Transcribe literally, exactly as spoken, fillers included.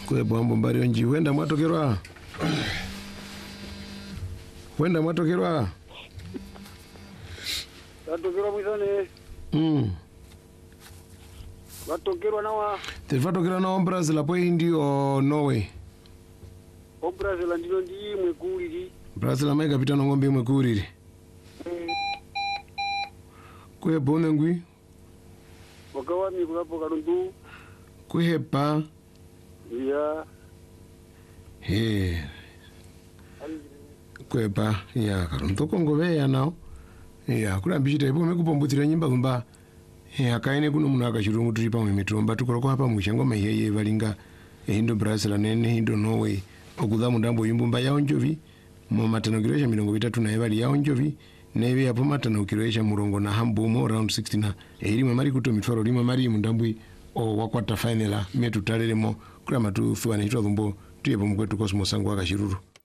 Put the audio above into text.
Kwe bwambo mbari onji wenda mwatokerwa. Wenda mwatokerwa. Watokerwa mwizane. Mm. Watokerwa nawa. Terifatokera na Brazil apo indi o Norway. O Brazil ndilo ndi mwekuliri. Brazil amaiga pita no ngombe mwekuliri. Kwe bone ngwi. Wakawa mi kulapo karundu. Kuhepa. Ya. He. Kwepa ya karundu kongo ya nao. Ya kula mbijita ipo mekupombutira nyimba kumba. He akaine kuno munhu akachirungu turi pamwe mitomba tukoro hapa mushangoma yeye valinga hindo Brazil nene hindo Norway okudha mundambo yimbumba ya onjovi mu matanokiro ya mirongo itatu na evali ya onjovi neve yapo matanokiro ya murongo na hambumo around sixteen na erimwe mari kuto mitwaro rimwe mari mundambwe o wakwata final metu talelemo kula matu fuwa ne hitwa dhumbo tuyepo mkwetu Cosmos sangu akashiruru.